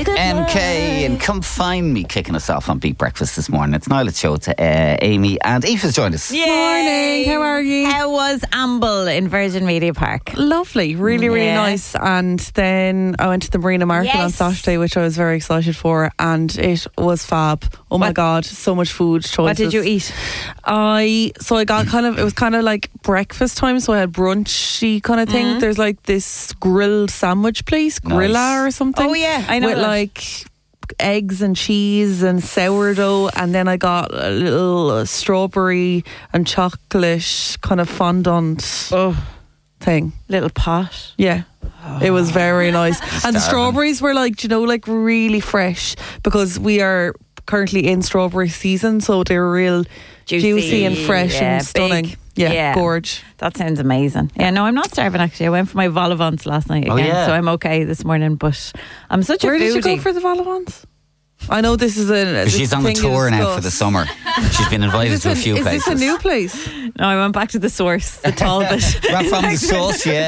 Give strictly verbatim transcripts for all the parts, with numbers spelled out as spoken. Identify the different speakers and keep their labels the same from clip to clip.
Speaker 1: M K and Come Find Me kicking us off on Beat Breakfast this morning. It's Niall Show to uh, Amy and Aoife's joined us.
Speaker 2: Yay.
Speaker 3: Morning, how are you?
Speaker 2: How was Amble in Virgin Media Park?
Speaker 3: Lovely, really, really
Speaker 2: Yeah.
Speaker 3: nice. And then I went to the Marina Market on
Speaker 2: Yes.
Speaker 3: Saturday, which I was very excited for, and it was fab. Oh my
Speaker 2: What-
Speaker 3: God, so much food choices.
Speaker 2: What did you eat?
Speaker 3: I so I got kind of it was kind of like breakfast time, so I had brunchy kind of thing.
Speaker 2: Mm-hmm.
Speaker 3: There's like this grilled sandwich place, Grilla
Speaker 1: Nice.
Speaker 3: or something.
Speaker 2: Oh, yeah, I know
Speaker 3: with
Speaker 2: that.
Speaker 3: like eggs and cheese and sourdough, and then I got a little strawberry and chocolate kind of fondant
Speaker 2: Oh,
Speaker 3: thing.
Speaker 2: little pot.
Speaker 3: Yeah. It was very nice. And the
Speaker 1: Starving.
Speaker 3: strawberries were like, do you know, like really fresh, because we are currently in strawberry season, so they're real juicy,
Speaker 2: Juicy,
Speaker 3: and fresh
Speaker 2: yeah,
Speaker 3: and stunning.
Speaker 2: big.
Speaker 3: Yeah,
Speaker 2: Yeah.
Speaker 3: gorge.
Speaker 2: That sounds amazing. Yeah, no, I'm not starving actually. I went for my vol au vents last night
Speaker 1: Oh,
Speaker 2: again,
Speaker 1: yeah.
Speaker 2: so I'm okay this morning. But I'm such a
Speaker 3: Where
Speaker 2: foodie.
Speaker 3: did you go for the vol au vents? I know this is a.
Speaker 1: She's
Speaker 3: this
Speaker 1: on the
Speaker 3: thing
Speaker 1: tour
Speaker 3: you
Speaker 1: now for the
Speaker 3: discussed.
Speaker 1: summer. She's been invited
Speaker 3: Is
Speaker 1: to a
Speaker 3: this,
Speaker 1: few
Speaker 3: a, is
Speaker 1: places.
Speaker 3: this a new place?
Speaker 2: No, I went back to the source, the Talbot.
Speaker 1: Right from the source, yeah.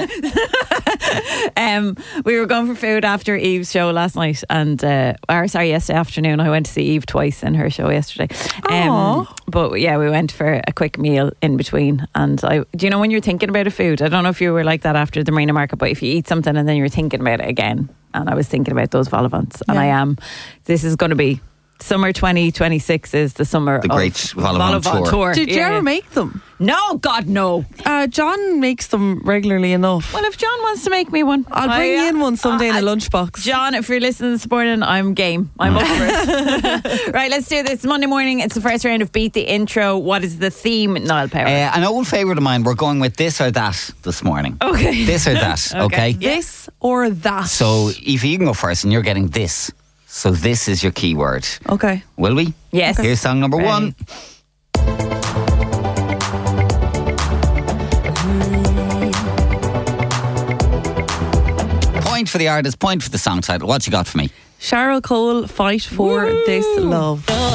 Speaker 2: um, we were going for food after Eve's show last night, and uh, or sorry, yesterday afternoon. I went to see Eve twice in her show yesterday.
Speaker 3: Aw.
Speaker 2: But yeah, we went for a quick meal in between. And I, do you know when you're thinking about a food? I don't know if you were like that after the Marina Market, but if you eat something and then you're thinking about it again, and I was thinking about those vol au vents, and
Speaker 3: Yeah.
Speaker 2: I am. This is going to be. Summer twenty twenty-six is the summer
Speaker 1: The
Speaker 2: of
Speaker 1: great vol au vent tour.
Speaker 3: Did you
Speaker 2: Yeah.
Speaker 3: ever make them?
Speaker 2: No, God, no.
Speaker 3: Uh, John makes them regularly enough.
Speaker 2: Well, if John wants to make me one,
Speaker 3: I'll bring
Speaker 2: I,
Speaker 3: you in one someday
Speaker 2: uh,
Speaker 3: in a lunchbox.
Speaker 2: John, if you're listening this morning, I'm game. I'm up for it. Right, let's do this. It's Monday morning. It's the first round of Beat the Intro. What is the theme, Niall Power?
Speaker 1: Uh, an old favourite of mine, we're going with this or that this morning.
Speaker 2: okay.
Speaker 1: This or that, okay?
Speaker 2: Okay.
Speaker 3: This or that?
Speaker 1: So, Aoife, you can go first and you're getting this. So this is your keyword.
Speaker 3: Okay.
Speaker 1: Will we?
Speaker 2: Yes.
Speaker 1: Here's song number
Speaker 2: Ready.
Speaker 1: one. Point for the artist, point for the song title. What you got for me?
Speaker 3: Cheryl Cole, Fight for This Love.